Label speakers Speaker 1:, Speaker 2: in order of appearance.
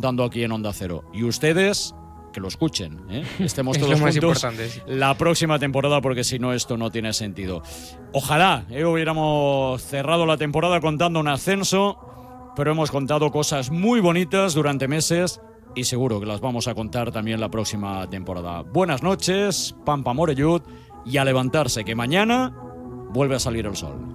Speaker 1: contando aquí en Onda Cero. Y ustedes, que lo escuchen, ¿eh? Estemos
Speaker 2: Es
Speaker 1: todos
Speaker 2: lo más
Speaker 1: juntos
Speaker 2: importante, sí.
Speaker 1: la próxima temporada, porque si no, esto no tiene sentido. Ojalá hubiéramos cerrado la temporada contando un ascenso, pero hemos contado cosas muy bonitas durante meses y seguro que las vamos a contar también la próxima temporada. Buenas noches, Pampa Morellut, y a levantarse, que mañana vuelve a salir el sol.